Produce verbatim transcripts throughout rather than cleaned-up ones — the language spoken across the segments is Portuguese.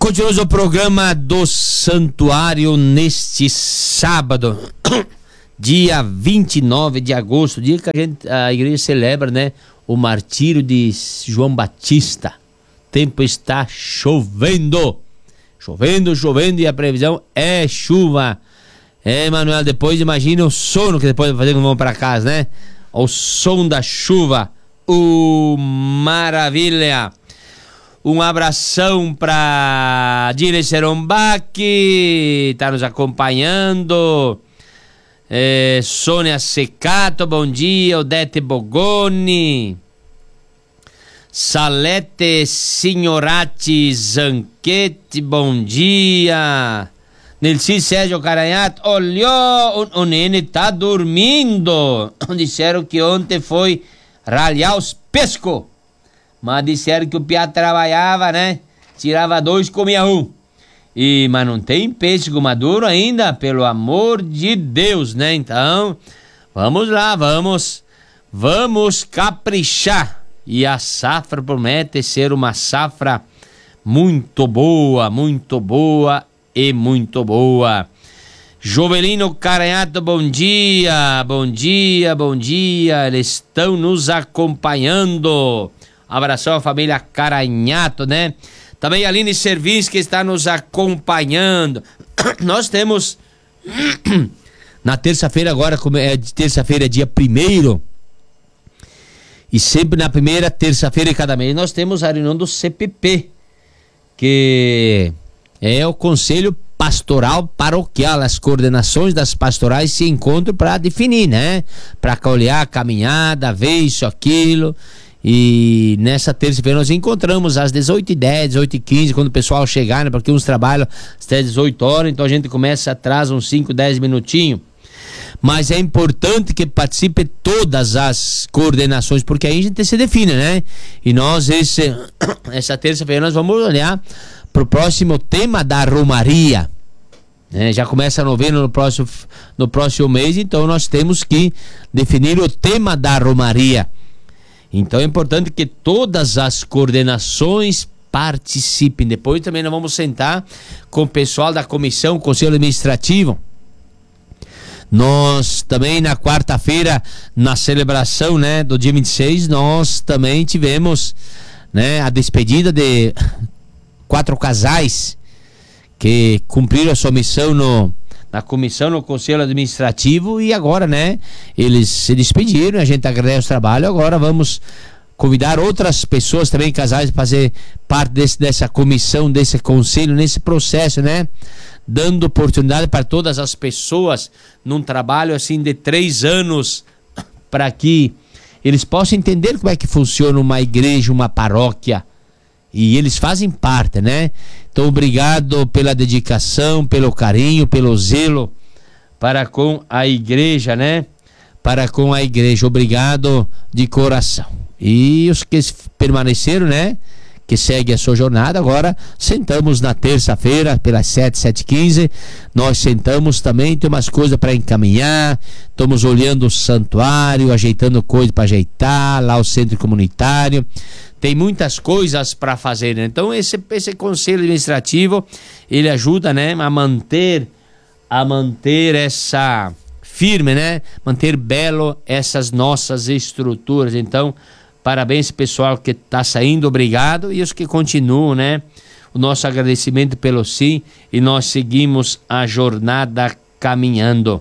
Continuamos o programa do Santuário neste sábado, dia vinte e nove de agosto, dia que a, gente, a igreja celebra, né, o martírio de João Batista. O tempo está chovendo, chovendo, chovendo e a previsão é chuva. É, Manuel, depois imagina o sono que depois vai fazer quando vamos para casa, né? O som da chuva, o maravilha. Um abração para Dile Serombach, está nos acompanhando. É, Sônia Secato, bom dia. Odete Bogoni. Salete Signorati Zanchetti, bom dia. Nilci Sérgio Caranhato, olhou, o, o Nene tá dormindo. Disseram que ontem foi ralhar os pescos. Mas disseram que o piá trabalhava, né? Tirava dois, comia um. E, mas não tem peixe maduro ainda, pelo amor de Deus, né? Então, vamos lá, vamos, vamos caprichar. E a safra promete ser uma safra muito boa, muito boa e muito boa. Jovelino Caranhato, bom dia, bom dia, bom dia. Eles estão nos acompanhando. Abração à família Caranhato, né? Também a Aline Servins, que está nos acompanhando. Nós temos na terça-feira agora, como é de terça-feira, é dia primeiro, e sempre na primeira terça-feira de cada mês nós temos a reunião do C P P, que é o Conselho Pastoral Paroquial. As coordenações das pastorais se encontram para definir, né? Para olhar a caminhada, ver isso, aquilo. E nessa terça-feira nós encontramos às dezoito e dez, dezoito e quinze, quando o pessoal chegar, né? Porque uns trabalham até dezoito horas, então a gente começa atrás uns cinco, dez minutinhos. Mas é importante que participe todas as coordenações, porque aí a gente se define, né? E nós, esse, essa terça-feira, nós vamos olhar para o próximo tema da Romaria. É, já começa a novena no próximo, no próximo mês, então nós temos que definir o tema da Romaria. Então é importante que todas as coordenações participem. Depois também nós vamos sentar com o pessoal da comissão, conselho administrativo. Nós também na quarta-feira, na celebração, né, do dia vinte e seis, nós também tivemos, né, a despedida de quatro casais que cumpriram a sua missão no na comissão, no conselho administrativo, e agora, né, eles se despediram, a gente agradece o trabalho. Agora vamos convidar outras pessoas também, casais, para fazer parte desse, dessa comissão, desse conselho, nesse processo, né, dando oportunidade para todas as pessoas num trabalho assim de três anos, para que eles possam entender como é que funciona uma igreja, uma paróquia. E eles fazem parte, né? Então, obrigado pela dedicação, pelo carinho, pelo zelo para com a igreja, né? Para com a igreja. Obrigado de coração. E os que permaneceram, né? Que segue a sua jornada, agora sentamos na terça-feira, pelas sete, sete e quinze. Nós sentamos também, tem umas coisas para encaminhar. Estamos olhando o santuário, ajeitando coisas para ajeitar, lá o centro comunitário. Tem muitas coisas para fazer, né? Então esse, esse conselho administrativo, ele ajuda, né, a manter a manter essa firme, né? Manter belo essas nossas estruturas. Então, parabéns pessoal que está saindo, obrigado, e os que continuam, né? O nosso agradecimento pelo sim, e nós seguimos a jornada caminhando.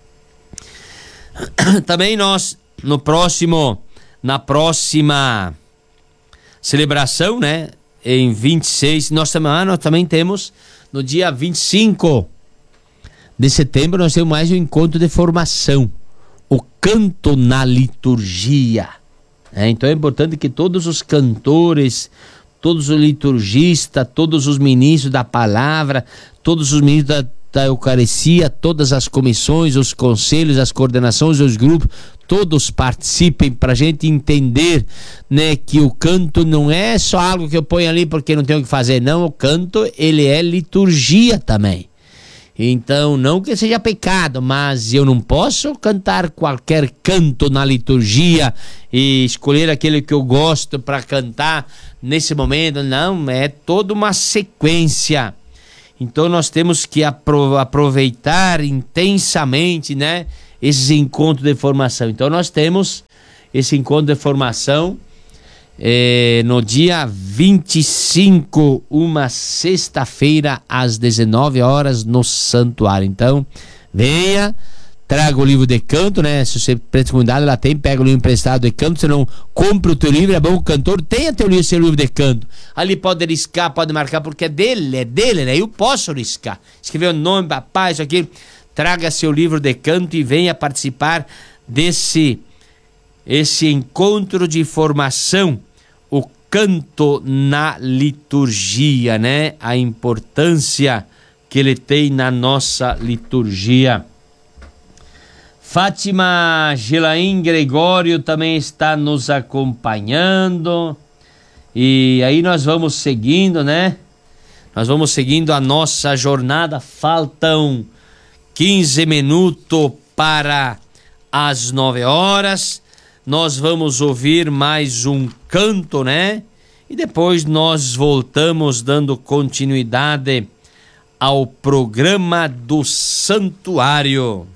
Também nós no próximo na próxima celebração, né, em vinte e seis, nós também, nós também temos no dia vinte e cinco de setembro, nós temos mais um encontro de formação, o canto na liturgia. É, então é importante que todos os cantores, todos os liturgistas, todos os ministros da palavra, todos os ministros da, da Eucaristia, todas as comissões, os conselhos, as coordenações, os grupos, todos participem, para a gente entender, né, que o canto não é só algo que eu ponho ali porque não tenho o que fazer, não. O canto, ele é liturgia também. Então, não que seja pecado, mas eu não posso cantar qualquer canto na liturgia e escolher aquele que eu gosto para cantar nesse momento. Não, é toda uma sequência. Então, nós temos que apro- aproveitar intensamente, né, esses encontros de formação. Então, nós temos esse encontro de formação É, no dia vinte e cinco, uma sexta-feira, às dezenove horas, no santuário. Então, venha, traga o livro de canto, né? Se você presta comunidade, ela tem, pega o livro emprestado de canto. Se não, compra o teu livro, é bom o cantor tenha teu livro, seu livro de canto. Ali pode riscar, pode marcar, porque é dele, é dele, né? Eu posso riscar. Escrever o nome, papai, isso aqui. Traga seu livro de canto e venha participar desse esse encontro de formação, o canto na liturgia, né? A importância que ele tem na nossa liturgia. Fátima Gelaim Gregório também está nos acompanhando. E aí nós vamos seguindo, né? Nós vamos seguindo a nossa jornada. Faltam quinze minutos para as nove horas. Nós vamos ouvir mais um canto, né? E depois nós voltamos dando continuidade ao programa do Santuário.